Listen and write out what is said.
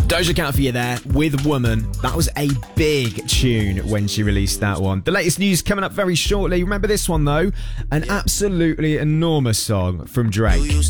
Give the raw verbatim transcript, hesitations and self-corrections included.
Doja Cat for you there with Woman. That was a big tune when she released that one. The latest news coming up very shortly. Remember this one though? An absolutely enormous song from Drake.